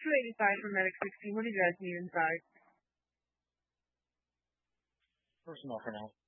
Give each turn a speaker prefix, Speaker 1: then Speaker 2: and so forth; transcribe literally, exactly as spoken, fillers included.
Speaker 1: two eighty-five for Medic sixteen. What do you guys need inside?
Speaker 2: Personal for now.